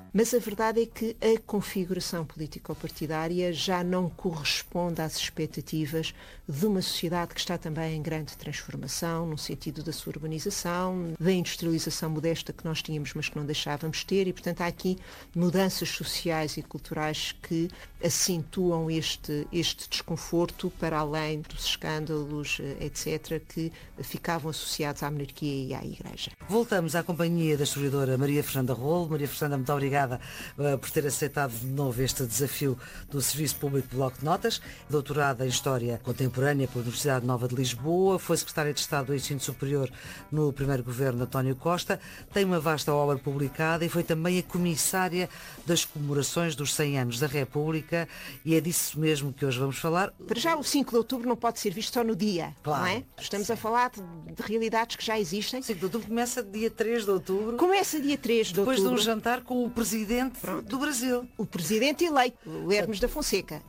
Mas a verdade é que a configuração político-partidária já não corresponde às expectativas de uma sociedade que está também em grande transformação, no sentido da sua urbanização, da industrialização modesta que nós tínhamos, mas que não deixávamos ter, e, portanto, há aqui mudanças sociais e culturais que acentuam este desconforto para além dos escândalos, etc., que ficavam associados à monarquia e à Igreja. Voltamos à companhia da historiadora Maria Fernanda Rolo. Maria Fernanda, muito obrigada por ter aceitado de novo este desafio do Serviço Público do Bloco de Notas. Doutorada em História Contemporânea pela Universidade Nova de Lisboa, foi secretária de Estado do Ensino Superior no primeiro governo de António Costa, tem uma vasta obra publicada e foi também a comissária das comemorações dos 100 anos da República, e é disso mesmo que hoje vamos falar. Para já, o 5 de outubro não pode ser visto só no dia, claro, não é? Estamos a falar de realidades que já existem. 5 de outubro começa dia 3 de outubro. Começa dia 3 de outubro. Depois de um jantar com o presidente do Brasil. O presidente eleito, o Hermes da Fonseca.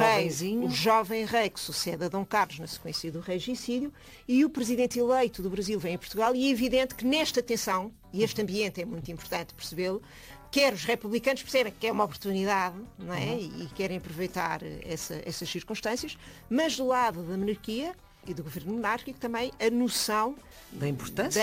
O jovem rei que sucede a Dom Carlos na sequência do regicídio, e o presidente eleito do Brasil vem a Portugal, e é evidente que nesta tensão, e este ambiente é muito importante percebê-lo, quer os republicanos percebem que é uma oportunidade, não é? E querem aproveitar essas circunstâncias, mas do lado da monarquia e do governo monárquico também a noção da importância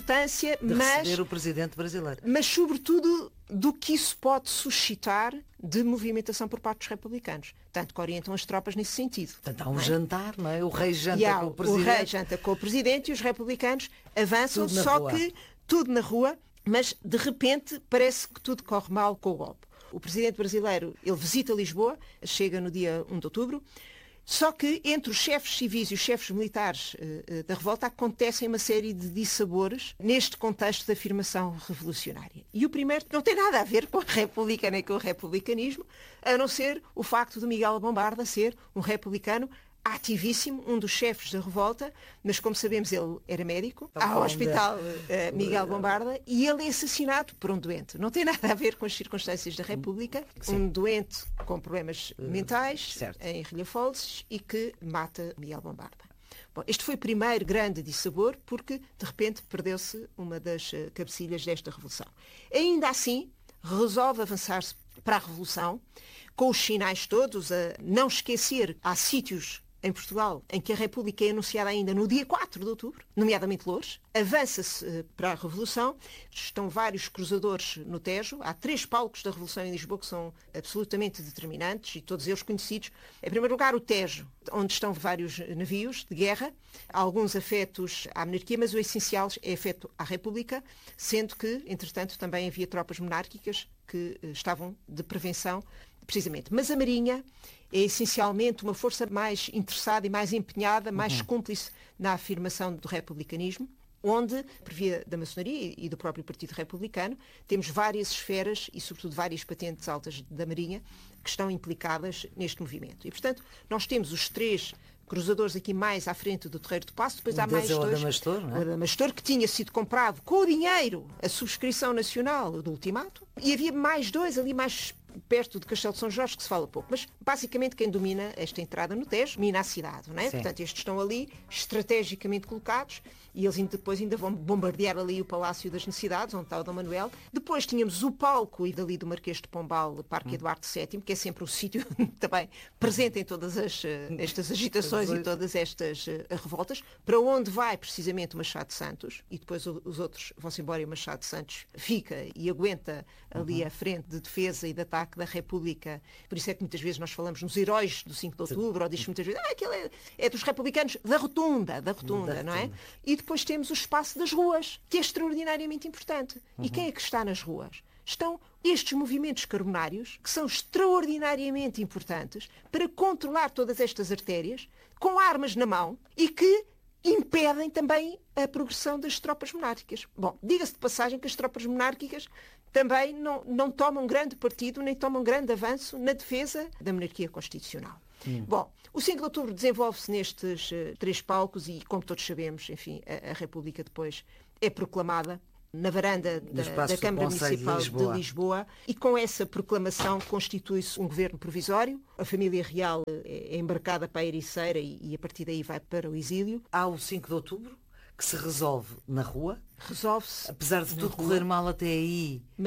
de receber o presidente brasileiro. Mas sobretudo do que isso pode suscitar de movimentação por parte dos republicanos. Tanto que orientam as tropas nesse sentido. Portanto, há um jantar, não é? O rei janta com o presidente. O rei janta com o presidente e os republicanos avançam, que tudo na rua, mas de repente parece que tudo corre mal com o golpe. O presidente brasileiro, ele visita Lisboa, chega no dia 1 de outubro, só que entre os chefes civis e os chefes militares da revolta acontecem uma série de dissabores neste contexto de afirmação revolucionária. E o primeiro não tem nada a ver com a República nem com o republicanismo, a não ser o facto de Miguel Bombarda ser um republicano ativíssimo, um dos chefes da revolta, mas como sabemos ele era médico, ao hospital Miguel Bombarda, e ele é assassinado por um doente. Não tem nada a ver com as circunstâncias da República. Sim. Um doente com problemas mentais, em Rilhafolles, e que mata Miguel Bombarda. Bom, este foi o primeiro grande dissabor, porque de repente perdeu-se uma das cabecilhas desta revolução. Ainda assim, resolve avançar-se para a revolução, com os sinais todos, a não esquecer, há sítios em Portugal, em que a República é anunciada ainda no dia 4 de outubro, nomeadamente Loures, avança-se para a Revolução, estão vários cruzadores no Tejo, há 3 palcos da Revolução em Lisboa que são absolutamente determinantes e todos eles conhecidos. Em primeiro lugar, o Tejo, onde estão vários navios de guerra, alguns afetos à monarquia, mas o essencial é afeto à República, sendo que, entretanto, também havia tropas monárquicas que estavam de prevenção, precisamente. Mas a Marinha é essencialmente uma força mais interessada e mais empenhada, mais cúmplice na afirmação do republicanismo, onde, por via da maçonaria e do próprio Partido Republicano, temos várias esferas e, sobretudo, várias patentes altas da Marinha que estão implicadas neste movimento. E, portanto, nós temos os 3 cruzadores aqui mais à frente do Terreiro de Paço, depois há mais 2. O Adamastor, que tinha sido comprado com o dinheiro, a subscrição nacional do ultimato, e havia mais 2 ali mais perto de Castelo de São Jorge, que se fala pouco. Mas, basicamente, quem domina esta entrada no Tejo, domina a cidade, não é? Sim. Portanto, estes estão ali estrategicamente colocados e eles depois ainda vão bombardear ali o Palácio das Necessidades, onde está o Dom Manuel. Depois tínhamos o palco e dali do Marquês de Pombal, o Parque Eduardo VII, que é sempre o sítio também presente em todas estas agitações e todas estas revoltas, para onde vai precisamente o Machado de Santos, e depois os outros vão-se embora e o Machado de Santos fica e aguenta ali à frente de defesa e de ataque da República. Por isso é que muitas vezes nós falamos nos heróis do 5 de outubro, ou diz muitas vezes, aquele é dos republicanos da rotunda, não é? E depois temos o espaço das ruas, que é extraordinariamente importante. E quem é que está nas ruas? Estão estes movimentos carbonários, que são extraordinariamente importantes para controlar todas estas artérias, com armas na mão, e que impedem também a progressão das tropas monárquicas. Bom, diga-se de passagem que as tropas monárquicas também não tomam grande partido, nem tomam grande avanço na defesa da monarquia constitucional. Bom, o 5 de outubro desenvolve-se nestes 3 palcos e, como todos sabemos, enfim, a República depois é proclamada na varanda da Câmara Municipal de Lisboa, e com essa proclamação constitui-se um governo provisório. A família real é embarcada para a Ericeira e a partir daí vai para o exílio. Há o 5 de outubro, que se resolve na rua. Resolve-se. Apesar de tudo correr mal até aí. Mas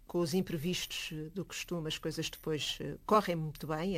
com os imprevistos do costume, as coisas depois correm muito bem,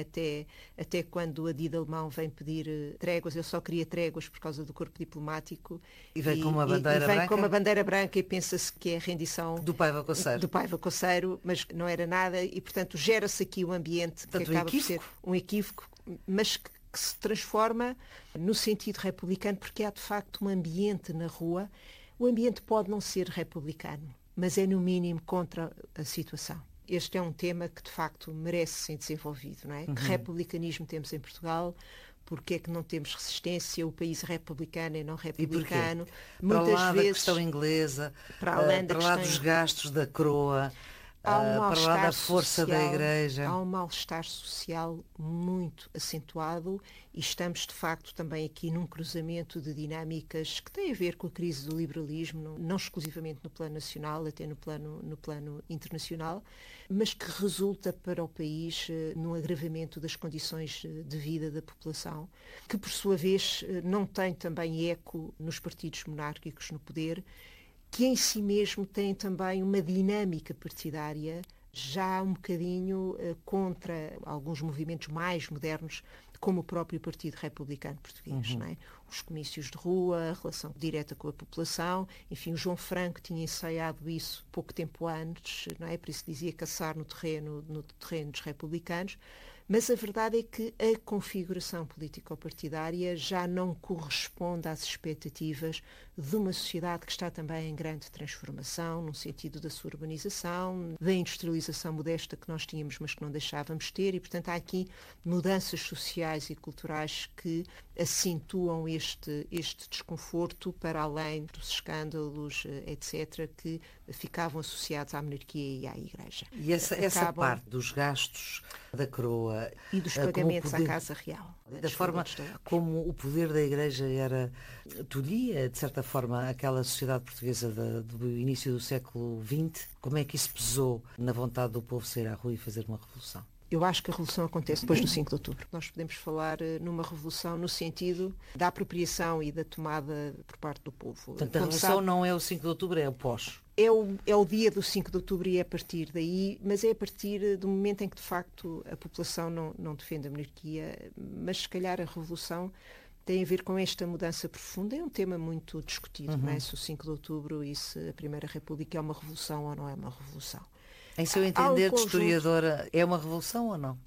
até quando o adido alemão vem pedir tréguas. Eu só queria tréguas por causa do corpo diplomático. E vem com uma bandeira branca? Vem com uma bandeira branca e pensa-se que é a rendição do Paiva Coceiro. Do Paiva Coceiro, mas não era nada, e portanto gera-se aqui um ambiente que acaba por ser um equívoco, mas que se transforma no sentido republicano, porque há de facto um ambiente na rua. O ambiente pode não ser republicano, mas é no mínimo contra a situação. Este é um tema que de facto merece ser desenvolvido, não é? Que republicanismo temos em Portugal? Porque é que não temos resistência? O país é republicano e não republicano. E muitas para lá vezes, da questão inglesa, para lá dos gastos da coroa, para lá da força da Igreja. Há um mal-estar social muito acentuado e estamos, de facto, também aqui num cruzamento de dinâmicas que têm a ver com a crise do liberalismo, não exclusivamente no plano nacional, até no plano internacional, mas que resulta para o país num agravamento das condições de vida da população, que, por sua vez, não tem também eco nos partidos monárquicos no poder, que em si mesmo tem também uma dinâmica partidária já um bocadinho contra alguns movimentos mais modernos, como o próprio Partido Republicano Português. Não é? Os comícios de rua, a relação direta com a população, enfim, o João Franco tinha ensaiado isso pouco tempo antes, não é? Por isso dizia caçar no terreno dos republicanos, mas a verdade é que a configuração político-partidária já não corresponde às expectativas de uma sociedade que está também em grande transformação, no sentido da sua urbanização, da industrialização modesta que nós tínhamos, mas que não deixávamos ter, e, portanto, há aqui mudanças sociais e culturais que acentuam este desconforto para além dos escândalos, etc., que ficavam associados à monarquia e à Igreja. E essa parte dos gastos da coroa e dos pagamentos à Casa Real. Da forma como o poder da Igreja era, tolhia, de certa forma, aquela sociedade portuguesa do início do século XX, como é que isso pesou na vontade do povo sair à rua e fazer uma revolução? Eu acho que a revolução acontece depois do 5 de outubro. Nós podemos falar numa revolução no sentido da apropriação e da tomada por parte do povo. Portanto, a revolução não é o 5 de outubro, é o pós. É o dia do 5 de outubro e é a partir daí, mas é a partir do momento em que, de facto, a população não defende a monarquia, mas se calhar a revolução tem a ver com esta mudança profunda. É um tema muito discutido, não é? Se o 5 de outubro e se a Primeira República é uma revolução ou não é uma revolução. Em seu entender, de historiadora, é uma revolução ou não?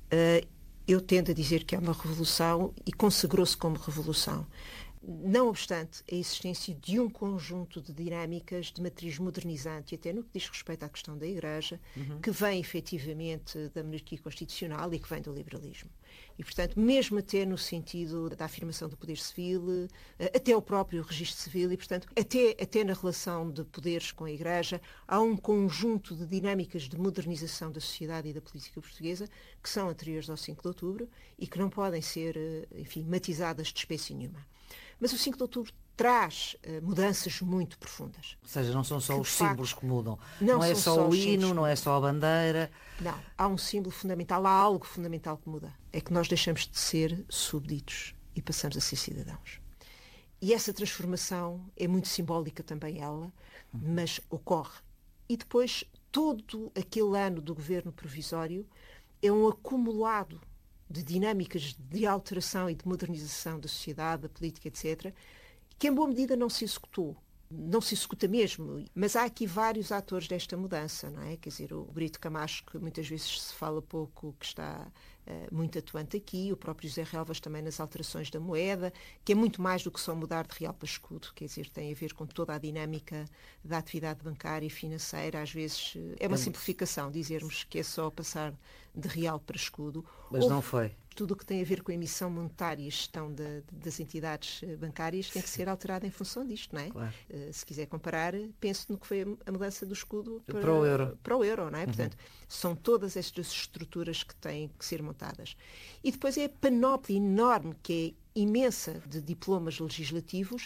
Eu tendo a dizer que é uma revolução e consagrou-se como revolução. Não obstante a existência de um conjunto de dinâmicas de matriz modernizante, até no que diz respeito à questão da Igreja, que vem efetivamente da monarquia constitucional e que vem do liberalismo. E, portanto, mesmo até no sentido da afirmação do poder civil, até o próprio registro civil e, portanto, até na relação de poderes com a Igreja, há um conjunto de dinâmicas de modernização da sociedade e da política portuguesa que são anteriores ao 5 de outubro e que não podem ser, enfim, matizadas de espécie nenhuma. Mas o 5 de outubro traz mudanças muito profundas. Ou seja, não são só os símbolos que mudam. Não é só o hino, não é só a bandeira. Não, há um símbolo fundamental, há algo fundamental que muda. É que nós deixamos de ser súbditos e passamos a ser cidadãos. E essa transformação é muito simbólica também ela, mas ocorre. E depois, todo aquele ano do governo provisório é um acumulado de dinâmicas de alteração e de modernização da sociedade, da política, etc., que em boa medida não se executou. Não se executa mesmo, mas há aqui vários atores desta mudança, não é? Quer dizer, o Brito Camacho, que muitas vezes se fala pouco, que está muito atuante aqui, o próprio José Relvas também nas alterações da moeda, que é muito mais do que só mudar de real para escudo, quer dizer, tem a ver com toda a dinâmica da atividade bancária e financeira. Às vezes é uma simplificação dizermos que é só passar de real para escudo. Mas não foi. Tudo o que tem a ver com a emissão monetária e gestão das entidades bancárias tem que ser alterado em função disto, não é? Claro. Se quiser comparar, pense no que foi a mudança do escudo para o euro. Para o euro, não é? Portanto, são todas estas estruturas que têm que ser montadas. E depois é a panóplia enorme, que é imensa, de diplomas legislativos,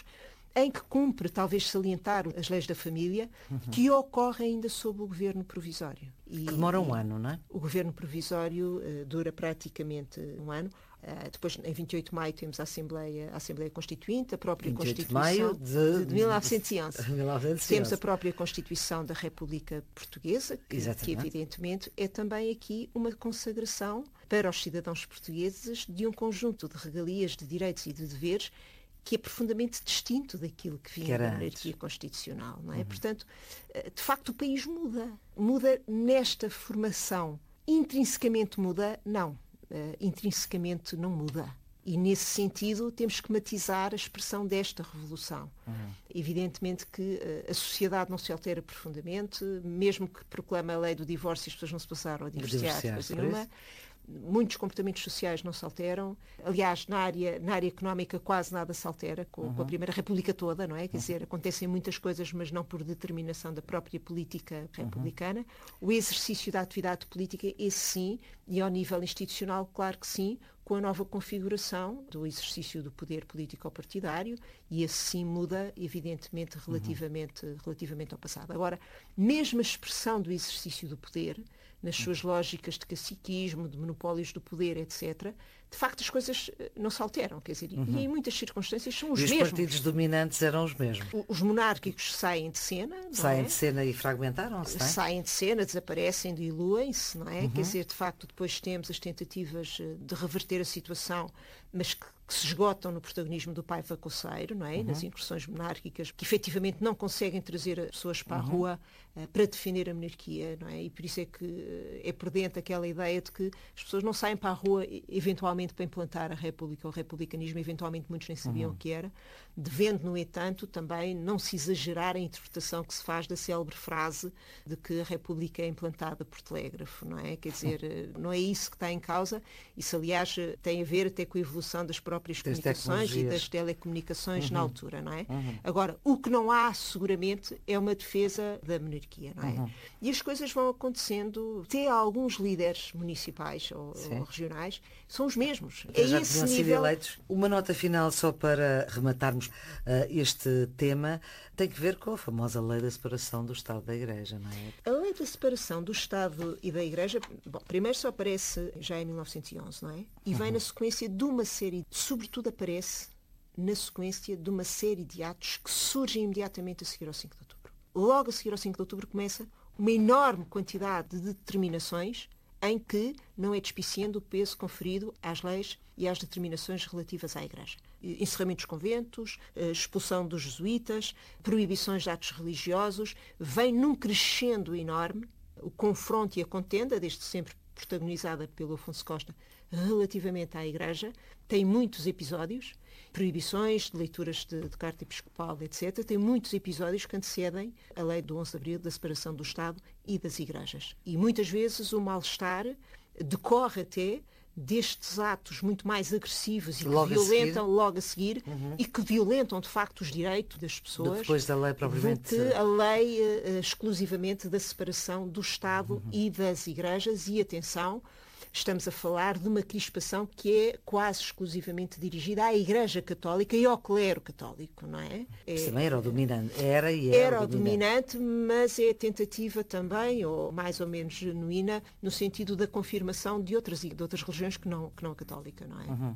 em que cumpre talvez salientar as leis da família, que ocorre ainda sob o governo provisório. Que demora um ano, não é? O governo provisório dura praticamente um ano. Depois, em 28 de maio, temos a Assembleia Constituinte, a própria Constituição de 1911. 1911. Temos a própria Constituição da República Portuguesa, que evidentemente é também aqui uma consagração para os cidadãos portugueses de um conjunto de regalias, de direitos e de deveres que é profundamente distinto daquilo que vinha da monarquia constitucional, não é? Portanto, de facto, o país muda. Muda nesta formação. Intrinsecamente muda? Não. Intrinsecamente não muda. E, nesse sentido, temos que matizar a expressão desta revolução. Evidentemente que a sociedade não se altera profundamente, mesmo que proclame a lei do divórcio e as pessoas não se passaram a divorciar, coisa nenhuma. Muitos comportamentos sociais não se alteram. Aliás, na área económica quase nada se altera com a Primeira República toda, não é? Quer dizer, acontecem muitas coisas, mas não por determinação da própria política republicana. O exercício da atividade política, esse sim, e ao nível institucional, claro que sim, com a nova configuração do exercício do poder político-partidário, e esse sim muda, evidentemente, relativamente ao passado. Agora, mesmo a expressão do exercício do poder, nas suas lógicas de caciquismo, de monopólios do poder, etc., de facto as coisas não se alteram, quer dizer, e em muitas circunstâncias são os mesmos. E os partidos dominantes eram os mesmos. Os monárquicos saem de cena, Saem de cena e fragmentaram-se, não é? Saem de cena, desaparecem, diluem-se, não é? Quer dizer, de facto, depois temos as tentativas de reverter a situação, mas que se esgotam no protagonismo do Paiva Coceiro, não é? Nas incursões monárquicas, que efetivamente não conseguem trazer as pessoas para a rua para defender a monarquia, não é? E por isso é que é prudente aquela ideia de que as pessoas não saem para a rua eventualmente para implantar a República ou o republicanismo, eventualmente muitos nem sabiam o que era, devendo, no entanto, também não se exagerar a interpretação que se faz da célebre frase de que a República é implantada por telégrafo, não é? Quer dizer, não é isso que está em causa, isso aliás tem a ver até com a evolução das próprias comunicações e das telecomunicações na altura, não é? Agora, o que não há seguramente é uma defesa da monarquia, não é? E as coisas vão acontecendo, até alguns líderes municipais ou regionais são os mesmos. É esse nível. Uma nota final só para rematarmos este tema, tem que ver com a famosa lei da separação do Estado da Igreja, não é? A lei da separação do Estado e da Igreja, bom, primeiro só aparece já em 1911, não é? E vem na sequência de uma série, sobretudo aparece na sequência de uma série de atos que surgem imediatamente a seguir ao 5 de outubro. Logo a seguir ao 5 de outubro começa uma enorme quantidade de determinações em que não é despiciando o peso conferido às leis e às determinações relativas à Igreja. Encerramento dos conventos, expulsão dos jesuítas, proibições de atos religiosos, vem num crescendo enorme o confronto e a contenda, desde sempre protagonizada pelo Afonso Costa, relativamente à Igreja, tem muitos episódios, proibições de leituras de carta episcopal, etc. Tem muitos episódios que antecedem a lei do 11 de Abril da separação do Estado e das Igrejas. E muitas vezes o mal-estar decorre até destes atos muito mais agressivos e que violentam logo a seguir e que violentam de facto os direitos das pessoas depois da lei propriamente do que a lei exclusivamente da separação do Estado e das Igrejas. E atenção, estamos a falar de uma crispação que é quase exclusivamente dirigida à Igreja Católica e ao clero católico, não é? Isso também era o dominante. Era o dominante, mas é a tentativa também, ou mais ou menos genuína, no sentido da confirmação de outras religiões que não a católica, não é?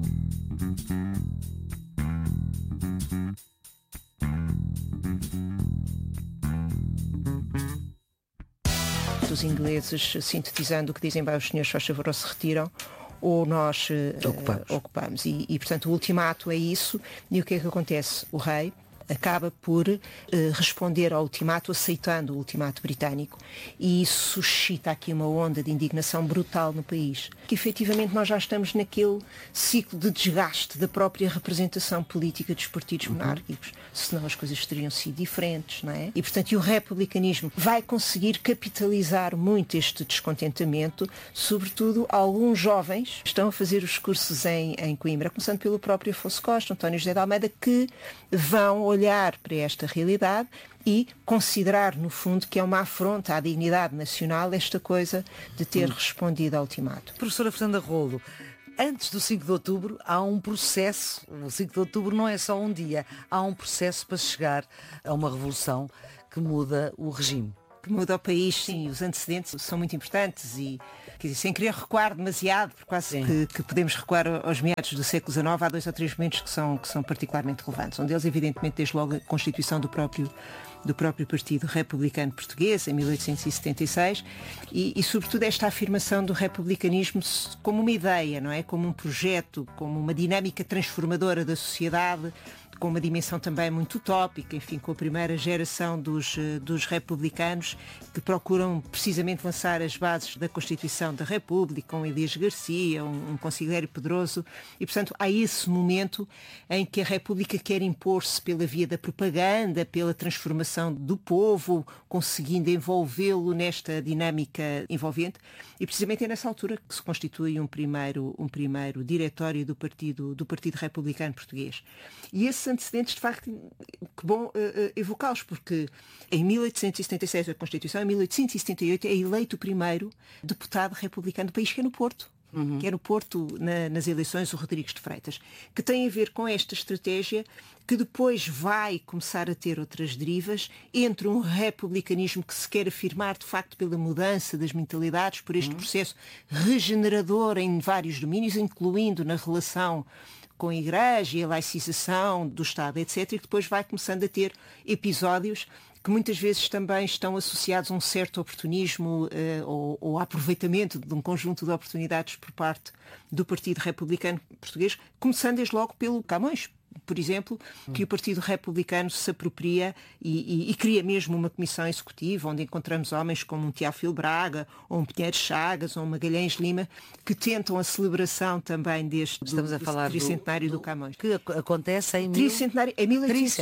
Os ingleses, sintetizando o que dizem, bem, os senhores, faz favor, ou se retiram, ou nós ocupamos. E, portanto, o ultimato é isso. E o que é que acontece? O rei acaba por responder ao ultimato, aceitando o ultimato britânico, e isso suscita aqui uma onda de indignação brutal no país. Que efetivamente nós já estamos naquele ciclo de desgaste da própria representação política dos partidos monárquicos, senão as coisas teriam sido diferentes, não é? E, portanto, o republicanismo vai conseguir capitalizar muito este descontentamento, sobretudo alguns jovens estão a fazer os cursos em Coimbra, começando pelo próprio Afonso Costa, António José de Almeida, que vão olhar para esta realidade e considerar, no fundo, que é uma afronta à dignidade nacional esta coisa de ter respondido ao ultimato. Professora Fernanda Rolo, Antes do 5 de outubro há um processo, o 5 de outubro não é só um dia, há um processo para chegar a uma revolução que muda o regime. Que muda o país, sim, os antecedentes são muito importantes e, quer dizer, sem querer recuar demasiado, porque quase que podemos recuar aos meados do século XIX, há 2 ou 3 momentos que são particularmente relevantes. Um deles, evidentemente, desde logo a constituição do próprio Partido Republicano Português, em 1876, e sobretudo esta afirmação do republicanismo como uma ideia, não é? Como um projeto, como uma dinâmica transformadora da sociedade, com uma dimensão também muito utópica, enfim, com a primeira geração dos republicanos que procuram precisamente lançar as bases da Constituição da República, com Elias Garcia, um Consigliere Pedroso, e portanto há esse momento em que a República quer impor-se pela via da propaganda, pela transformação do povo, conseguindo envolvê-lo nesta dinâmica envolvente, e precisamente é nessa altura que se constitui um primeiro diretório do Partido Republicano Português. E esses antecedentes, de facto, que bom evocá-los, porque em 1876 a Constituição, em 1878 é eleito o primeiro deputado republicano do país, que é no Porto. Que é no Porto, nas eleições, o Rodrigues de Freitas, que tem a ver com esta estratégia que depois vai começar a ter outras derivas entre um republicanismo que se quer afirmar, de facto, pela mudança das mentalidades, por este processo regenerador em vários domínios, incluindo na relação com a Igreja e a laicização do Estado, etc., e que depois vai começando a ter episódios que muitas vezes também estão associados a um certo oportunismo ou aproveitamento de um conjunto de oportunidades por parte do Partido Republicano Português, começando desde logo pelo Camões, por exemplo, que o Partido Republicano se apropria e cria mesmo uma comissão executiva onde encontramos homens como um Teófilo Braga, ou um Pinheiro Chagas, ou um Magalhães Lima, que tentam a celebração também deste tricentenário do Camões. Que acontece em tricentenário, em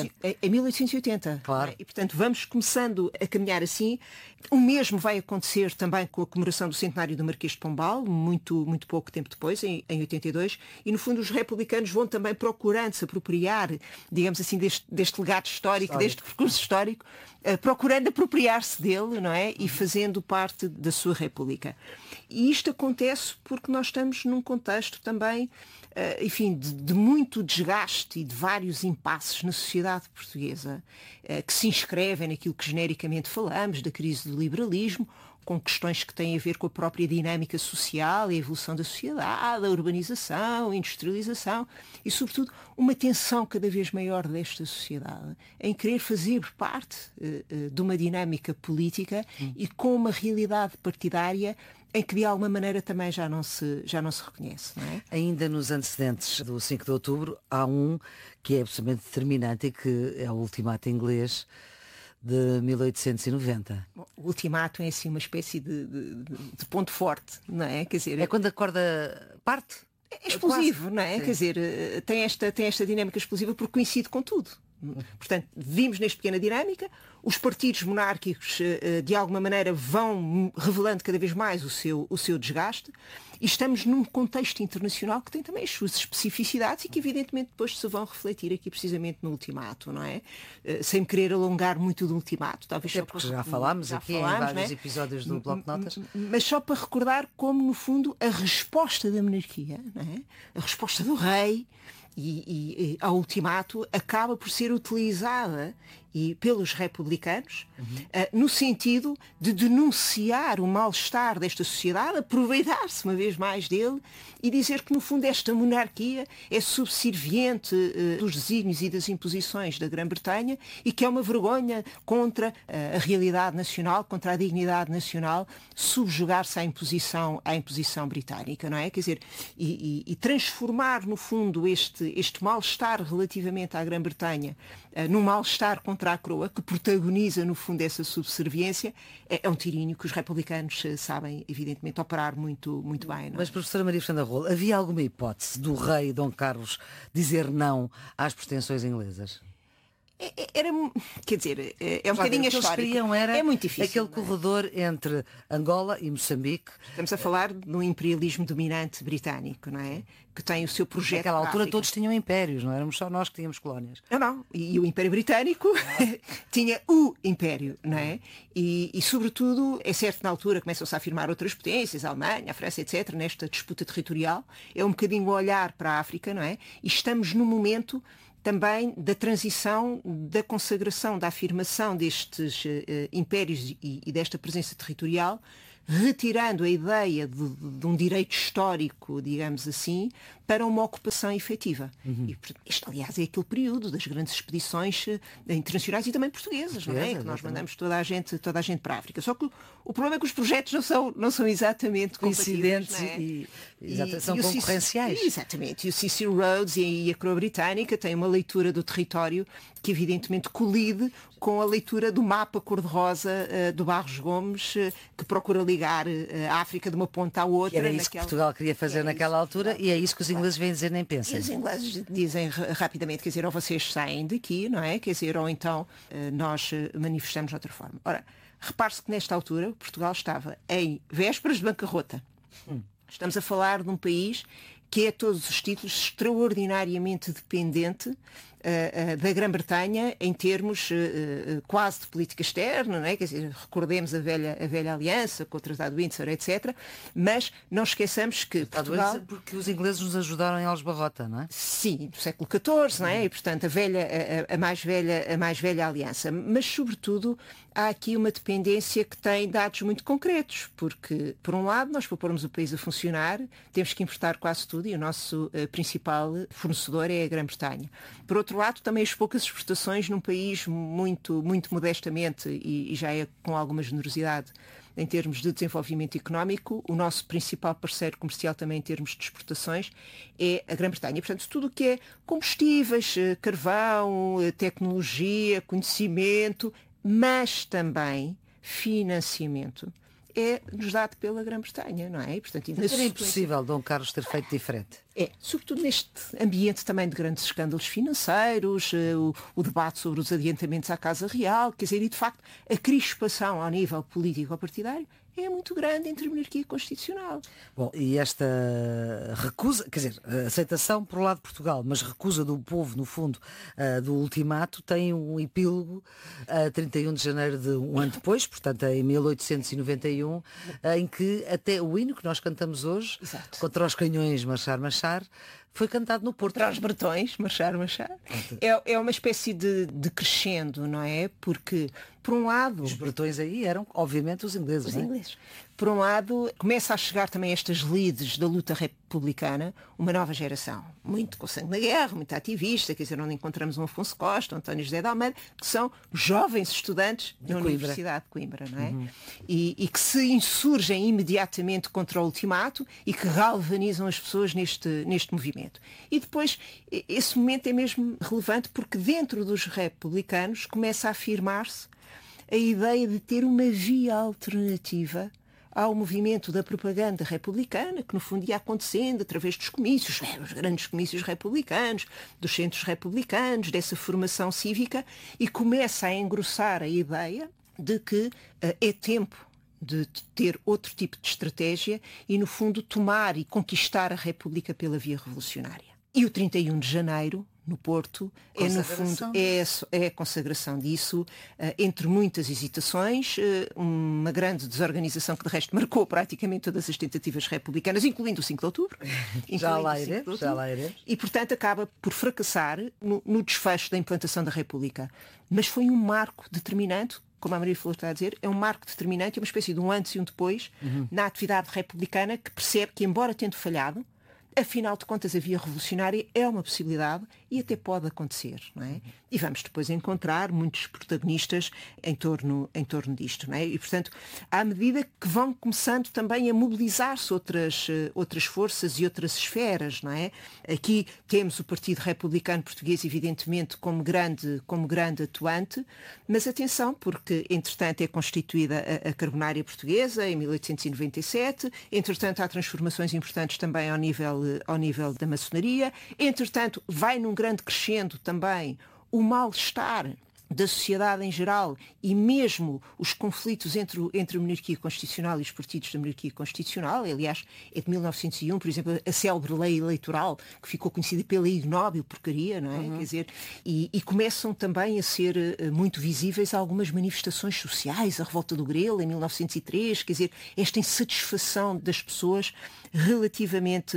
1880. Claro. E, portanto, vamos começando a caminhar assim. O mesmo vai acontecer também com a comemoração do centenário do Marquês de Pombal, muito pouco tempo depois, em 82, e no fundo os republicanos vão também procurando se apropriar, digamos assim, deste legado histórico, deste percurso histórico, procurando apropriar-se dele, não é? E fazendo parte da sua República. E isto acontece porque nós estamos num contexto também, enfim, de muito desgaste e de vários impasses na sociedade portuguesa, que se inscrevem naquilo que genericamente falamos, da crise do liberalismo, com questões que têm a ver com a própria dinâmica social e a evolução da sociedade, a urbanização, a industrialização e, sobretudo, uma tensão cada vez maior desta sociedade em querer fazer parte de uma dinâmica política e com uma realidade partidária em que de alguma maneira também já não se reconhece, não é? Ainda nos antecedentes do 5 de outubro há um que é absolutamente determinante e que é o ultimato inglês de 1890. Bom, o ultimato é assim uma espécie de ponto forte, não é? Quer dizer, é quando a corda parte. É explosivo, não é? Sim. Quer dizer, tem esta dinâmica explosiva porque coincide com tudo. Portanto, vimos nesta pequena dinâmica, os partidos monárquicos de alguma maneira vão revelando cada vez mais o seu desgaste e estamos num contexto internacional que tem também as suas especificidades e que evidentemente depois se vão refletir aqui precisamente no ultimato, não é? Sem me querer alongar muito do ultimato, talvez só porque já falámos aqui em vários episódios do Bloco de Notas. Mas só para recordar como, no fundo, a resposta da monarquia, não é? A resposta do rei e ao ultimato acaba por ser utilizada pelos republicanos no sentido de denunciar o mal-estar desta sociedade, aproveitar-se uma vez mais dele e dizer que no fundo esta monarquia é subserviente dos desígnios e das imposições da Grã-Bretanha e que é uma vergonha contra a realidade nacional, contra a dignidade nacional, subjugar-se à imposição britânica, não é? Quer dizer, e transformar no fundo este mal-estar relativamente à Grã-Bretanha num mal-estar contra a coroa, que protagoniza no fundo essa subserviência, é um tirínio que os republicanos sabem evidentemente operar muito bem. Não é? Mas, professora Maria Fernanda Rolo, havia alguma hipótese do rei Dom Carlos dizer não às pretensões inglesas? Era, quer dizer, é um bocadinho histórico. Queriam era é muito difícil. Aquele corredor entre Angola e Moçambique. Estamos a falar de um imperialismo dominante britânico, não é? Que tem o seu projeto. Naquela altura todos tinham impérios, não éramos só nós que tínhamos colónias. Não. E o Império Britânico tinha o Império, não é? E, sobretudo, é certo, na altura começam-se a afirmar outras potências, a Alemanha, a França, etc., nesta disputa territorial. É um bocadinho olhar para a África, não é? E estamos no momento também da transição, da consagração, da afirmação destes impérios e desta presença territorial, retirando a ideia de um direito histórico, digamos assim, para uma ocupação efetiva. E, este, aliás, é aquele período das grandes expedições internacionais e também portuguesas, não é? Que nós mandamos toda a gente para a África. Só que o problema é que os projetos não são exatamente coincidentes, não é? e são concorrenciais. Exatamente. E o Cecil Rhodes e a coroa britânica têm uma leitura do território que evidentemente colide com a leitura do mapa cor-de-rosa do Barros Gomes, que procura ligar a África de uma ponta à outra. Era isso que Portugal queria fazer naquela altura e é isso que os ingleses vêm dizer nem pensam. Os ingleses dizem rapidamente, quer dizer, ou vocês saem daqui, não é? Quer dizer, ou então nós manifestamos de outra forma. Ora, repare-se que nesta altura Portugal estava em vésperas de bancarrota. Estamos a falar de um país que é a todos os títulos extraordinariamente dependente da Grã-Bretanha em termos quase de política externa, não é? Quer dizer, recordemos a velha aliança com o Tratado de Windsor, etc. Mas não esqueçamos que Portugal... Porque os ingleses nos ajudaram em Aljubarrota, não é? Sim, do século XIV, não é? E, portanto, a mais velha aliança. Mas, sobretudo, há aqui uma dependência que tem dados muito concretos, porque, por um lado, nós para pormos o país a funcionar, temos que importar quase tudo e o nosso principal fornecedor é a Grã-Bretanha. Por outro lado, também as poucas exportações num país muito modestamente e já é com alguma generosidade em termos de desenvolvimento económico, o nosso principal parceiro comercial também em termos de exportações é a Grã-Bretanha. Portanto, tudo o que é combustíveis, carvão, tecnologia, conhecimento, mas também financiamento, é-nos dado pela Grã-Bretanha, não é? E, portanto, era impossível Dom Carlos ter feito diferente. Sobretudo neste ambiente também de grandes escândalos financeiros, o debate sobre os adiantamentos à Casa Real, quer dizer, e de facto a crispação ao nível político-partidário é muito grande entre a monarquia constitucional. Bom, e esta recusa, quer dizer, aceitação por lado de Portugal, mas recusa do povo, no fundo, do ultimato, tem um epílogo a 31 de janeiro de um ano depois, portanto em 1891, em que até o hino que nós cantamos hoje, Exato. Contra os canhões marchar, marchar, foi cantado no Porto. Contra os bretões, marchar. É uma espécie de crescendo, não é? Porque, por um lado... Os bretões aí eram, obviamente, os ingleses. Os ingleses. Por um lado, começa a chegar também estas lides da luta republicana, uma nova geração, muito com sangue na guerra, muito ativista, quer dizer, onde encontramos um Afonso Costa, um António José de Almeida, que são jovens estudantes da Universidade de Coimbra, não é? E que se insurgem imediatamente contra o ultimato e que galvanizam as pessoas neste movimento. E depois, esse momento é mesmo relevante porque dentro dos republicanos começa a afirmar-se a ideia de ter uma via alternativa ao movimento da propaganda republicana, que no fundo ia acontecendo através dos comícios, os grandes comícios republicanos, dos centros republicanos, dessa formação cívica, e começa a engrossar a ideia de que é tempo de ter outro tipo de estratégia e, no fundo, tomar e conquistar a República pela via revolucionária. E o 31 de janeiro, no Porto, é no fundo é a consagração disso, entre muitas hesitações, uma grande desorganização que de resto marcou praticamente todas as tentativas republicanas, incluindo o 5 de outubro. Já lá iremos. E portanto acaba por fracassar no desfecho da implantação da República. Mas foi um marco determinante, como a Maria Flor está a dizer, é um marco determinante, é uma espécie de um antes e um depois na atividade republicana, que percebe que, embora tendo falhado, afinal de contas, a via revolucionária é uma possibilidade e até pode acontecer, não é? E vamos depois encontrar muitos protagonistas em torno disto, não é? E, portanto, à medida que vão começando também a mobilizar-se outras forças e outras esferas, não é? Aqui temos o Partido Republicano Português, evidentemente, como grande atuante, mas atenção, porque, entretanto, é constituída a Carbonária Portuguesa, em 1897, entretanto, há transformações importantes também ao nível da maçonaria, entretanto, vai num grande crescendo também o mal-estar da sociedade em geral e mesmo os conflitos entre a monarquia constitucional e os partidos da monarquia constitucional, aliás, é de 1901, por exemplo, a célebre lei eleitoral, que ficou conhecida pela ignóbil porcaria, não é? Quer dizer, e começam também a ser muito visíveis algumas manifestações sociais, a revolta do Grelo em 1903, quer dizer, esta insatisfação das pessoas relativamente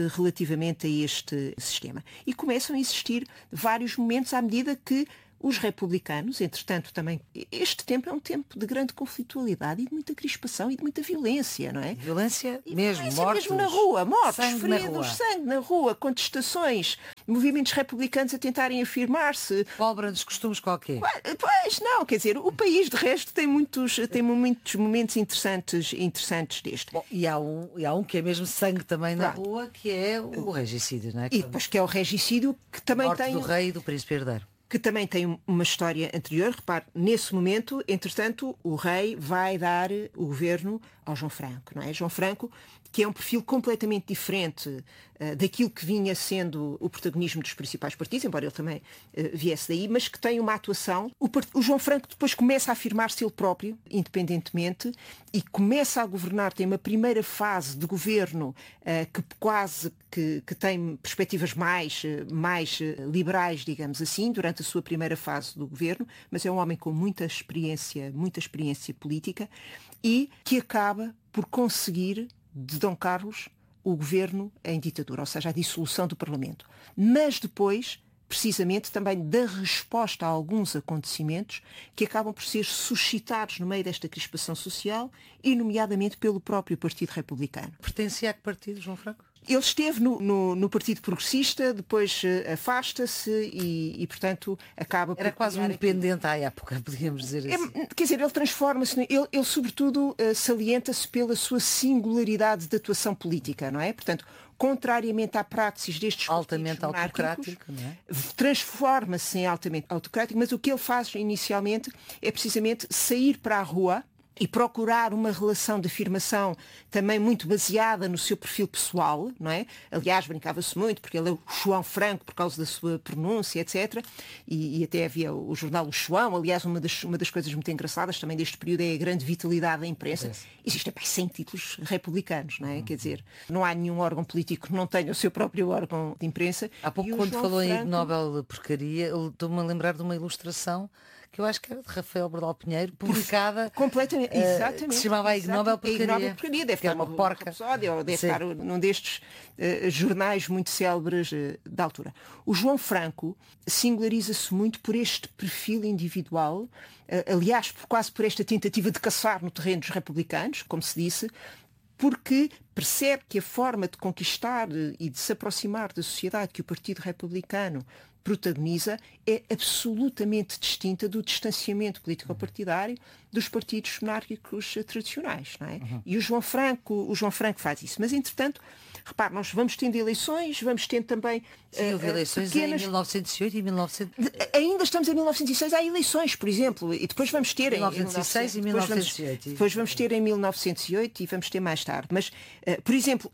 a este sistema. E começam a existir vários momentos à medida que os republicanos, entretanto, também, este tempo é um tempo de grande conflitualidade e de muita crispação e de muita violência, não é? Violência mesmo, mortos, mesmo na rua, mortos, feridos, sangue sangue na rua, contestações, movimentos republicanos a tentarem afirmar-se. Pólvora dos costumes qualquer. Pois, não, quer dizer, o país, de resto, tem muitos momentos interessantes deste. Bom, e há um que é mesmo sangue também na rua, que é o regicídio, não é? E depois que é o regicídio, que também morte tem... do rei e do príncipe herdeiro. Que também tem uma história anterior. Repare, nesse momento, entretanto, o rei vai dar o governo ao João Franco, não é? João Franco, que é um perfil completamente diferente daquilo que vinha sendo o protagonismo dos principais partidos, embora ele também viesse daí, mas que tem uma atuação. O João Franco depois começa a afirmar-se ele próprio, independentemente, e começa a governar, tem uma primeira fase de governo que quase que tem perspectivas mais liberais, digamos assim, durante a sua primeira fase do governo, mas é um homem com muita experiência política e que acaba por conseguir de Dom Carlos o governo em ditadura, ou seja, a dissolução do Parlamento. Mas depois, precisamente, também da resposta a alguns acontecimentos que acabam por ser suscitados no meio desta crispação social e, nomeadamente, pelo próprio Partido Republicano. Pertencia a que partido, João Franco? Ele esteve no Partido Progressista, depois afasta-se e, portanto, acaba por... Era quase um independente à época, podíamos dizer assim. Quer dizer, ele transforma-se, ele sobretudo salienta-se pela sua singularidade de atuação política, não é? Portanto, contrariamente à praxis destes altamente autocrático, não é? Transforma-se em altamente autocrático, mas o que ele faz inicialmente é precisamente sair para a rua e procurar uma relação de afirmação também muito baseada no seu perfil pessoal, não é? Aliás, brincava-se muito, porque ele é o João Franco, por causa da sua pronúncia, etc. E até havia o jornal O João. Aliás, uma das coisas muito engraçadas também deste período é a grande vitalidade da imprensa. Existem 100 títulos republicanos, não é? Quer dizer, não há nenhum órgão político que não tenha o seu próprio órgão de imprensa. Há pouco, quando falou em Ig Nobel porcaria, ele estou-me a lembrar de uma ilustração que eu acho que era de Rafael Bordal Pinheiro, publicada completamente, exatamente, que se chamava Ig Nobel porcaria. Deve estar uma porca. Ou deve estar num destes jornais muito célebres da altura. O João Franco singulariza-se muito por este perfil individual, aliás, quase por esta tentativa de caçar no terreno dos republicanos, como se disse, porque percebe que a forma de conquistar e de se aproximar da sociedade que o Partido Republicano protagoniza é absolutamente distinta do distanciamento político-partidário dos partidos monárquicos tradicionais, não é? E o João Franco faz isso. Mas, entretanto, repare, nós vamos tendo eleições, vamos tendo também... Sim, houve eleições pequenas... em 1908 e 1900... Ainda estamos em 1906, há eleições, por exemplo, e depois vamos ter... 1906 e 1908. Depois vamos ter em 1908 e vamos ter mais tarde. Mas, por exemplo,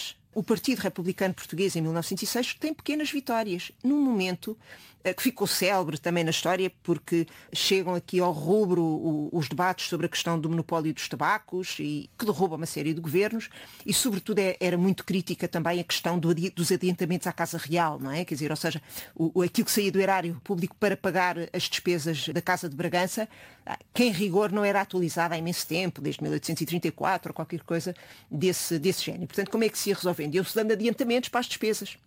o Partido Republicano Português, em 1906, tem pequenas vitórias, num momento que ficou célebre também na história, porque chegam aqui ao rubro os debates sobre a questão do monopólio dos tabacos, e que derruba uma série de governos, e sobretudo era muito crítica também a questão dos adiantamentos à Casa Real, não é? Quer dizer, ou seja, aquilo que saía do erário público para pagar as despesas da Casa de Bragança, que em rigor não era atualizada há imenso tempo, desde 1834 ou qualquer coisa desse género. Portanto, como é que se ia resolvendo? Iam-se dando adiantamentos para as despesas.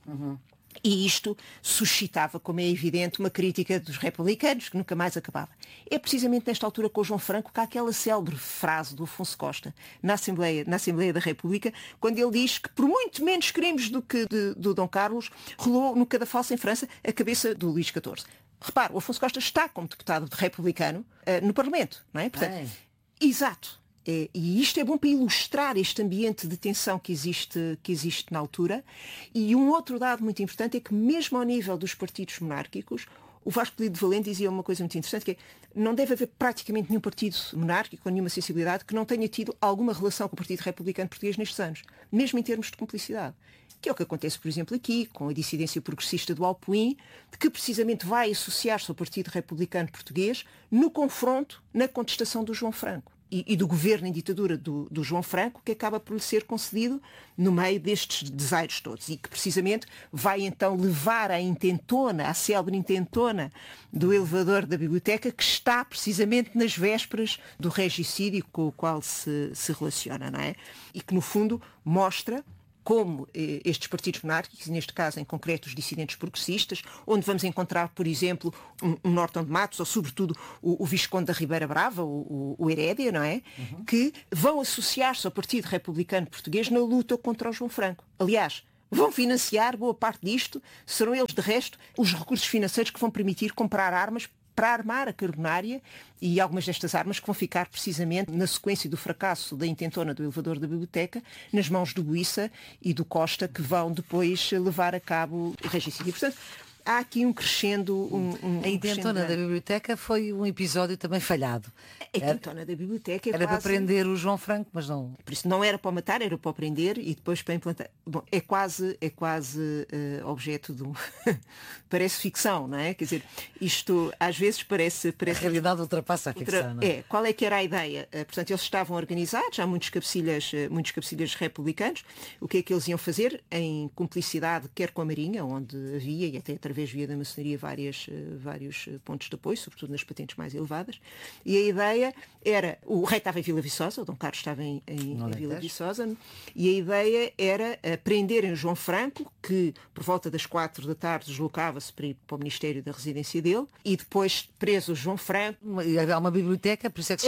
E isto suscitava, como é evidente, uma crítica dos republicanos que nunca mais acabava. É precisamente nesta altura com o João Franco que há aquela célebre frase do Afonso Costa na Assembleia da República, quando ele diz que por muito menos crimes do que do Dom Carlos rolou no cadafalso em França a cabeça do Luís XIV. Repare, o Afonso Costa está como deputado republicano no Parlamento, não é? Portanto, exato. E isto é bom para ilustrar este ambiente de tensão que existe na altura. E um outro dado muito importante é que, mesmo ao nível dos partidos monárquicos, O Vasco Polido de Valente dizia uma coisa muito interessante, que é, não deve haver praticamente nenhum partido monárquico ou nenhuma sensibilidade que não tenha tido alguma relação com o Partido Republicano Português nestes anos, mesmo em termos de cumplicidade. Que é o que acontece, por exemplo, aqui, com a dissidência progressista do Alpuim, que precisamente vai associar-se ao Partido Republicano Português no confronto, na contestação do João Franco. E do governo em ditadura do João Franco, que acaba por lhe ser concedido no meio destes desaires todos. E que precisamente vai então levar à intentona, à célebre intentona do elevador da biblioteca, que está precisamente nas vésperas do regicídio com o qual se relaciona, não é? E que no fundo mostra como estes partidos monárquicos, neste caso em concreto os dissidentes progressistas, onde vamos encontrar, por exemplo, um Norton de Matos, ou sobretudo o Visconde da Ribeira Brava, o Herédia, não é? Uhum. Que vão associar-se ao Partido Republicano Português na luta contra o João Franco. Aliás, vão financiar boa parte disto, serão eles, de resto, os recursos financeiros que vão permitir comprar armas para armar a Carbonária, e algumas destas armas que vão ficar precisamente na sequência do fracasso da intentona do elevador da biblioteca nas mãos do Buissa e do Costa, que vão depois levar a cabo o regicídio. Portanto, há aqui um crescendo... A intentona da biblioteca foi um episódio também falhado. A intentona da biblioteca era para prender o João Franco, mas não... Por isso não era para o matar, era para o prender e depois para implantar... Bom, é quase objeto de um... Parece ficção, não é? Quer dizer, isto às vezes parece... A realidade ultrapassa a ficção, não é? Qual é que era a ideia? Portanto, eles estavam organizados, há muitos cabecilhas republicanos. O que é que eles iam fazer? Em cumplicidade, quer com a Marinha, onde havia, e até através via da maçonaria, vários pontos de apoio, sobretudo nas patentes mais elevadas. E a ideia era, o rei estava em Vila Viçosa, o Dom Carlos estava em Vila Viçosa, e a ideia era prenderem João Franco, que por volta das 4 da tarde deslocava-se para ir para o Ministério da Residência dele, e depois preso o João Franco... Havia uma biblioteca, por isso é que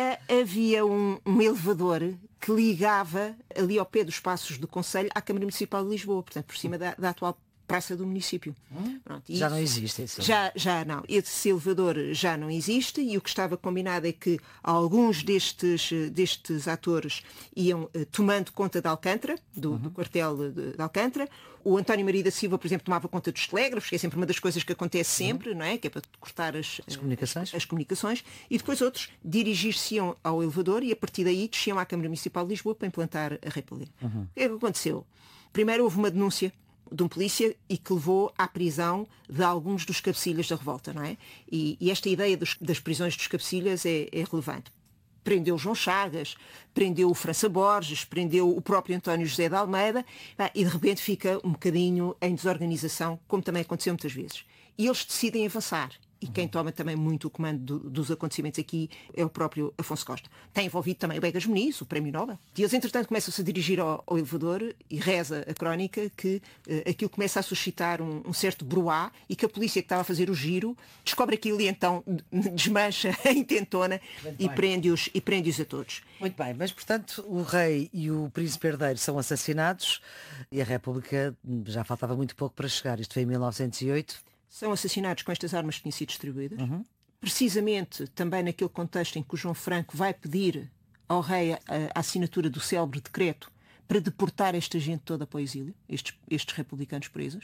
havia um elevador que ligava ali ao pé dos Passos do Conselho à Câmara Municipal de Lisboa, portanto, por cima da atual praça do município. Pronto, já não existe isso. Já não. Esse elevador já não existe, e o que estava combinado é que alguns destes atores iam tomando conta de Alcântara, do quartel de Alcântara. O António Maria da Silva, por exemplo, tomava conta dos telégrafos, que é sempre uma das coisas que acontece sempre, não é? Que é para cortar as comunicações. E depois outros dirigir-se-iam ao elevador e a partir daí desciam à Câmara Municipal de Lisboa para implantar a República. O que é que aconteceu? Primeiro houve uma denúncia de um polícia e que levou à prisão de alguns dos cabecilhas da revolta, não é? E esta ideia das prisões dos cabecilhas é relevante. Prendeu João Chagas, prendeu o França Borges, prendeu o próprio António José de Almeida, e de repente fica um bocadinho em desorganização, como também aconteceu muitas vezes. E eles decidem avançar. E quem toma também muito o comando dos acontecimentos aqui é o próprio Afonso Costa. Tem envolvido também o Begas Muniz, o Prémio Nobel. E eles, entretanto, começam-se a dirigir ao elevador e reza a crónica que aquilo começa a suscitar um certo bruá e que a polícia que estava a fazer o giro descobre aquilo e então desmancha a intentona e prende-os a todos. Muito bem, mas portanto o rei e o príncipe herdeiro são assassinados e a República já faltava muito pouco para chegar. Isto foi em 1908. São assassinados com estas armas que tinham sido distribuídas. Precisamente também naquele contexto em que o João Franco vai pedir ao rei a assinatura do célebre decreto para deportar esta gente toda para o exílio, estes republicanos presos.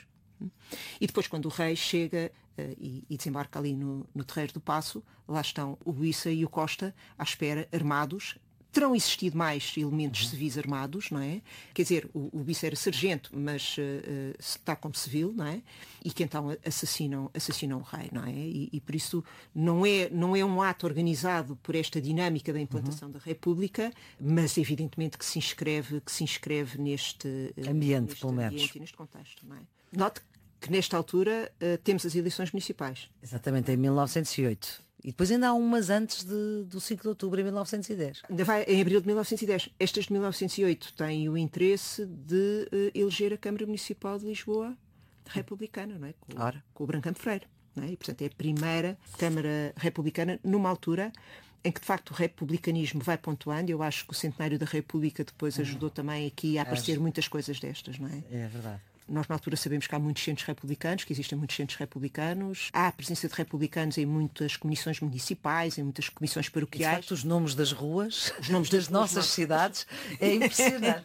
E depois, quando o rei chega e desembarca ali no Terreiro do Paço, lá estão o Buissa e o Costa à espera, armados. Terão existido mais elementos civis armados, não é? Quer dizer, o Buissa era sargento, mas está como civil, não é? E que então assassinam o rei, não é? E por isso não é um ato organizado por esta dinâmica da implantação da República, mas evidentemente que se inscreve neste ambiente, pelo menos. Neste contexto, não é? Note que nesta altura temos as eleições municipais. Exatamente, em 1908. E depois ainda há umas antes do 5 de outubro, em 1910. Ainda vai em abril de 1910. Estas de 1908 têm o interesse de eleger a Câmara Municipal de Lisboa republicana, não é? Com o Brancamp Freire. Não é? E, portanto, é a primeira Câmara Republicana numa altura em que, de facto, o republicanismo vai pontuando. Eu acho que o centenário da República depois ajudou também aqui a aparecer muitas coisas destas, não é? É verdade. Nós, na altura, sabemos que há muitos centros republicanos, que existem muitos centros republicanos. Há a presença de republicanos em muitas comissões municipais, em muitas comissões paroquiais. De facto, os nomes das ruas, os nomes das nossas cidades, é impressionante.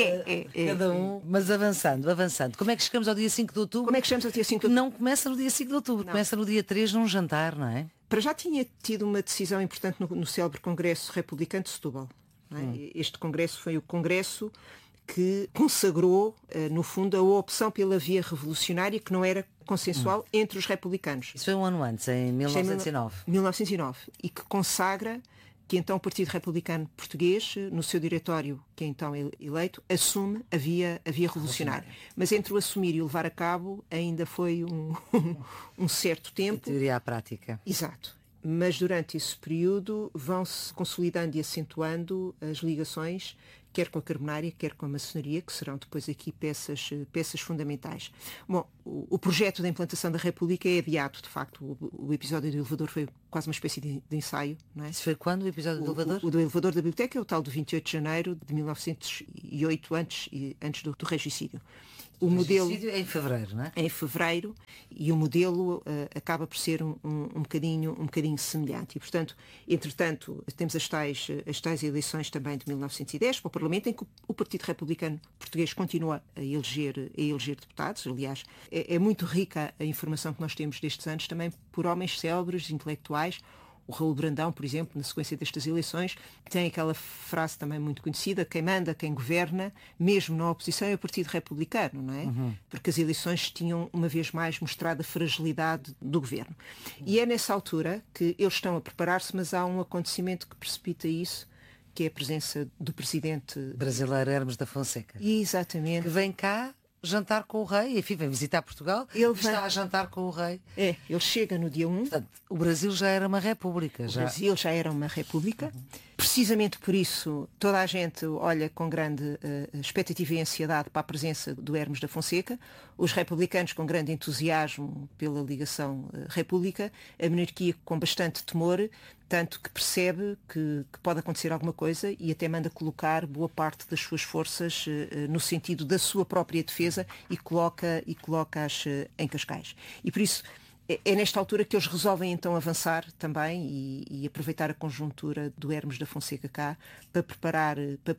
Cada um, mas avançando. Como é que chegamos ao dia 5 de outubro? Como é que chegamos ao dia 5 de outubro? Não começa no dia 5 de outubro, começa no dia 3 num jantar, não é? Para já tinha tido uma decisão importante no célebre Congresso Republicano de Setúbal. Não é? Este congresso foi o congresso que consagrou, no fundo, a opção pela via revolucionária que não era consensual entre os republicanos. Isso foi um ano antes, em 1909. 1909. E que consagra que então o Partido Republicano Português, no seu diretório, que é então eleito, assume a via revolucionária. Mas entre o assumir e o levar a cabo ainda foi um certo tempo. A teoria à prática. Exato. Mas durante esse período vão-se consolidando e acentuando as ligações, quer com a carbonária, quer com a maçonaria, que serão depois aqui peças fundamentais. Bom, o projeto da implantação da República é adiado, de facto. O episódio do elevador foi quase uma espécie de ensaio. Não é? Isso foi quando, o episódio do elevador? O do elevador da biblioteca é o tal do 28 de janeiro de 1908, antes do regicídio. O modelo é em fevereiro, não é? É em fevereiro, e o modelo acaba por ser um bocadinho semelhante. E, portanto, entretanto, temos as tais eleições também de 1910 para o Parlamento, em que o Partido Republicano Português continua a eleger deputados. Aliás, é muito rica a informação que nós temos destes anos também por homens célebres, intelectuais. O Raul Brandão, por exemplo, na sequência destas eleições, tem aquela frase também muito conhecida: quem manda, quem governa, mesmo na oposição, é o Partido Republicano, não é? Porque as eleições tinham, uma vez mais, mostrado a fragilidade do governo. E é nessa altura que eles estão a preparar-se, mas há um acontecimento que precipita isso, que é a presença do presidente brasileiro Hermes da Fonseca. Exatamente. Que vem cá jantar com o rei, enfim, vem visitar Portugal e está a jantar com o rei. Ele chega no dia 1. Portanto, o Brasil já era uma república. O Brasil já era uma república. Precisamente por isso, toda a gente olha com grande expectativa e ansiedade para a presença do Hermes da Fonseca, os republicanos com grande entusiasmo pela ligação república, a monarquia com bastante temor, tanto que percebe que pode acontecer alguma coisa e até manda colocar boa parte das suas forças no sentido da sua própria defesa e coloca-as em Cascais. E por isso é nesta altura que eles resolvem então avançar também e aproveitar a conjuntura do Hermes da Fonseca cá para preparar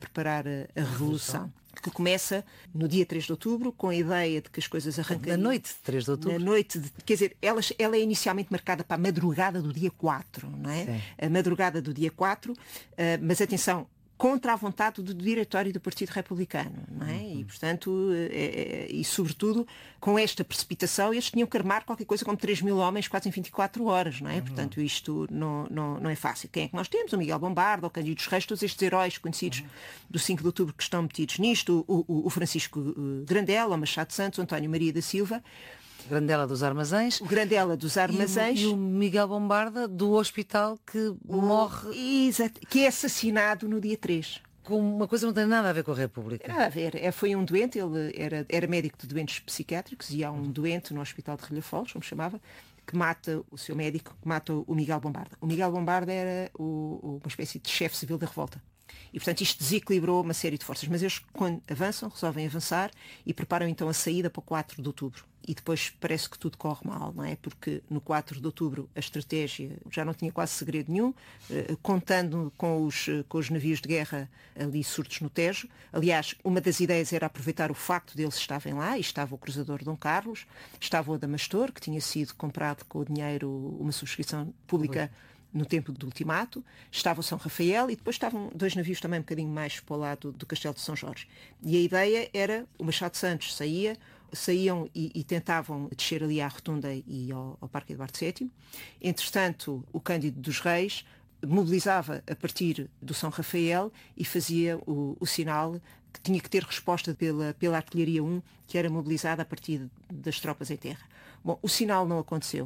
a Revolução, que começa no dia 3 de outubro, com a ideia de que as coisas arrancariam. Na noite de 3 de outubro? Na noite, quer dizer, ela é inicialmente marcada para a madrugada do dia 4, não é? Sim. A madrugada do dia 4, mas atenção, contra a vontade do diretório do Partido Republicano, não é? E, portanto, e sobretudo, com esta precipitação, eles tinham que armar qualquer coisa como 3.000 homens quase em 24 horas, não é? Portanto, isto não é fácil. Quem é que nós temos? O Miguel Bombarda, o Cândido dos Reis, todos estes heróis conhecidos do 5 de outubro que estão metidos nisto, o Francisco Grandela, o Machado Santos, o António Maria da Silva. Grandela dos Armazéns. O Grandela dos Armazéns. E o Miguel Bombarda do hospital que morre. Exato, que é assassinado no dia 3. Com uma coisa que não tem nada a ver com a República. Nada a ver. Foi um doente, ele era médico de doentes psiquiátricos e há um doente no Hospital de Relhafoles, como chamava, que mata o seu médico, que mata o Miguel Bombarda. O Miguel Bombarda era uma espécie de chefe civil da revolta. E, portanto, isto desequilibrou uma série de forças. Mas eles, quando avançam, resolvem avançar e preparam então a saída para o 4 de outubro. E depois parece que tudo corre mal, não é? Porque no 4 de outubro a estratégia já não tinha quase segredo nenhum, contando com os navios de guerra ali surtos no Tejo. Aliás, uma das ideias era aproveitar o facto deles estarem lá, e estava o cruzador Dom Carlos, estava o Adamastor, que tinha sido comprado com o dinheiro, uma subscrição pública no tempo do ultimato, estava o São Rafael e depois estavam 2 navios também um bocadinho mais para o lado do Castelo de São Jorge. E a ideia era, o Machado Santos saíam e tentavam descer ali à Rotunda e ao Parque Eduardo VII. Entretanto, o Cândido dos Reis mobilizava a partir do São Rafael e fazia o sinal que tinha que ter resposta pela Artilharia 1, que era mobilizada a partir das tropas em terra. Bom, o sinal não aconteceu.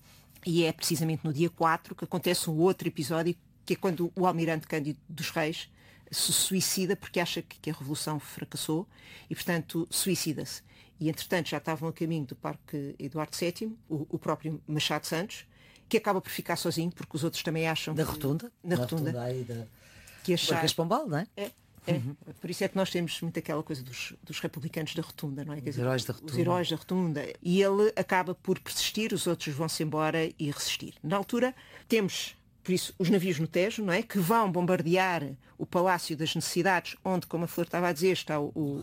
E é precisamente no dia 4 que acontece um outro episódio, que é quando o almirante Cândido dos Reis se suicida porque acha que a Revolução fracassou e, portanto, suicida-se. E, entretanto, já estavam a caminho do Parque Eduardo VII, o próprio Machado Santos, que acaba por ficar sozinho, porque os outros também acham... Da Rotunda? Na Rotunda. Aí que achar... Marquês de Pombal, não é? Por Por isso é que nós temos muito aquela coisa dos republicanos da rotunda, não é? Quer dizer, heróis da rotunda. Os heróis da rotunda. E ele acaba por persistir, os outros vão-se embora e resistir. Na altura, temos, por isso, os navios no Tejo, não é? Que vão bombardear o Palácio das Necessidades, onde, como a Flor estava a dizer, está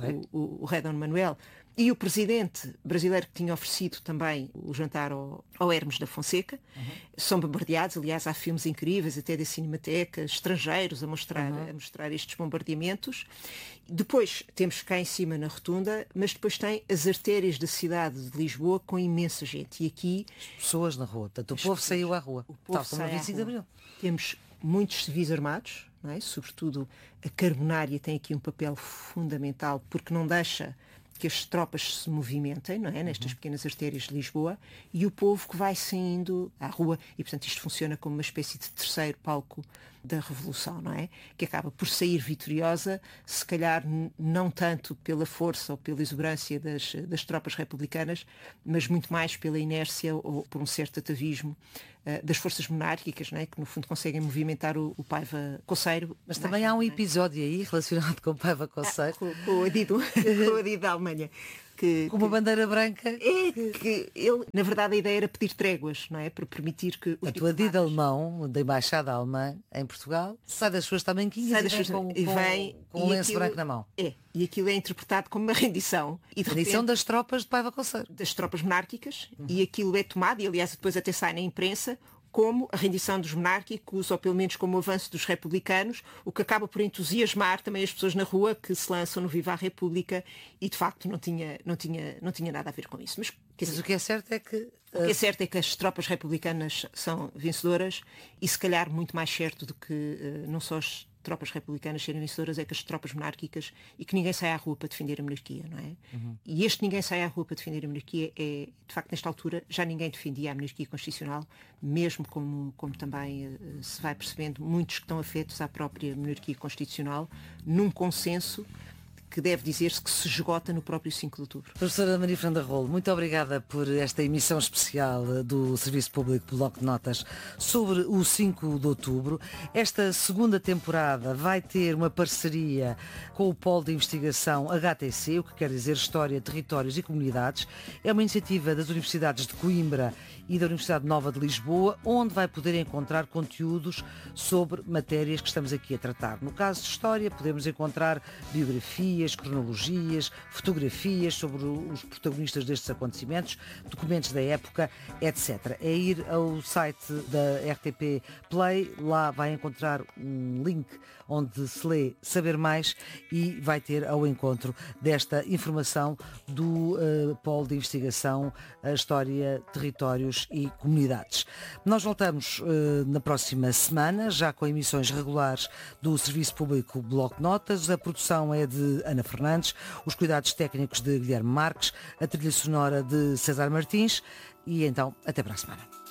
o rei Dom Manuel, e o presidente brasileiro que tinha oferecido também o jantar ao Hermes da Fonseca. São bombardeados, aliás, há filmes incríveis, até da Cinemateca, estrangeiros a mostrar estes bombardeamentos. Depois temos cá em cima na rotunda, mas depois tem as artérias da cidade de Lisboa com imensa gente. E aqui... pessoas na rua. Portanto, o povo saiu à rua. Tal como no 25 de Abril. Temos muitos civis armados, não é? Sobretudo a Carbonária tem aqui um papel fundamental, porque não deixa que as tropas se movimentem, não é? Nestas pequenas artérias de Lisboa, e o povo que vai saindo à rua, e portanto isto funciona como uma espécie de terceiro palco da Revolução, não é? Que acaba por sair vitoriosa, se calhar não tanto pela força ou pela exuberância das tropas republicanas, mas muito mais pela inércia ou por um certo atavismo das forças monárquicas, não é? Que no fundo conseguem movimentar o Paiva Conceiro. Mas também há um episódio aí relacionado com o Paiva Conceiro. Com o Adido, com o Adido da Alemanha. Com uma bandeira branca. Que ele, na verdade, a ideia era pedir tréguas, não é? Para permitir que... O adido alemão, da Embaixada Alemã em Portugal, sai das suas tamanquinhas e vem com um lenço branco na mão. E aquilo é interpretado como uma rendição. Rendição das tropas de Paiva Conceiro. Das tropas monárquicas, e aquilo é tomado, e aliás depois até sai na imprensa, como a rendição dos monárquicos, ou pelo menos como o avanço dos republicanos, o que acaba por entusiasmar também as pessoas na rua que se lançam no Viva a República, e de facto não tinha nada a ver com isso. Mas o que é certo é que... O que é certo é que as tropas republicanas são vencedoras, e se calhar muito mais certo do que não só as tropas republicanas serem vencedoras, é que as tropas monárquicas, e que ninguém sai à rua para defender a monarquia, não é? E este ninguém sai à rua para defender a monarquia é, de facto, nesta altura, já ninguém defendia a monarquia constitucional, mesmo como também se vai percebendo, muitos que estão afetos à própria monarquia constitucional, num consenso que deve dizer-se que se esgota no próprio 5 de outubro. Professora Maria Fernanda Rolo, muito obrigada por esta emissão especial do Serviço Público Bloco de Notas sobre o 5 de outubro. Esta segunda temporada vai ter uma parceria com o Polo de Investigação HTC, o que quer dizer História, Territórios e Comunidades. É uma iniciativa das Universidades de Coimbra e da Universidade Nova de Lisboa, onde vai poder encontrar conteúdos sobre matérias que estamos aqui a tratar. No caso de História, podemos encontrar biografias, cronologias, fotografias sobre os protagonistas destes acontecimentos, documentos da época, etc. É ir ao site da RTP Play, lá vai encontrar um link onde se lê Saber Mais e vai ter ao encontro desta informação do Polo de Investigação, a História, Territórios e Comunidades. Nós voltamos na próxima semana, já com emissões regulares do Serviço Público Bloco de Notas. A produção é de Ana Fernandes, os cuidados técnicos de Guilherme Marques, a trilha sonora de César Martins, e então até para a semana.